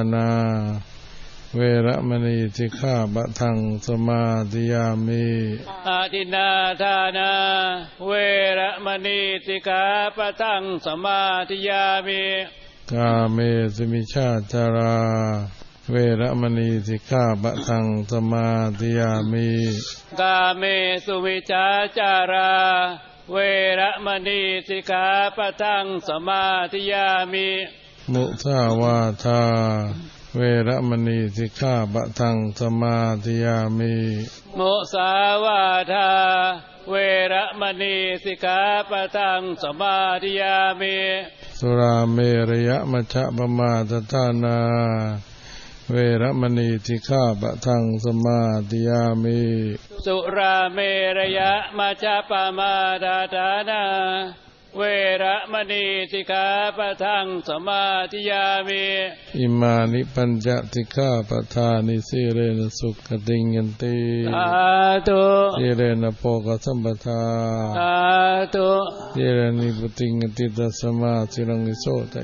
นาเวระมณีสิกขาปะทังสมาธิยามิอาทินนาทานาเวระมณีสิกขาปะทังสมาธิยามิกาเมสุมิชฌาจาราเวระมณีสิกขาปะทังสมาธิยามิกาเมสุมิชฌาจาราเวระมณีสิกขาปะทังสมาธิยามิมุสาวาทาเวระมณีสิกขาปะทังสมาธิยามิมุสาวาทาเวระมณีสิกขาปะทังสมาธิยามิสุราเมรยมัชฌะปมาทฐานาเวระมณีสิกขาปะทังสมาธิยามิสุราเมรยมัชฌะปมาทฐานาเวระมณีสิกขาปะทังสมาธิยามิอิมานิปัญจสิกขาปทานิสีเรนะสุขติงยันติสาธุสีเรนะโภคสัมปทาสาธุสีเรนิพุติงยันติตัสสมาสิรังวิโสทะ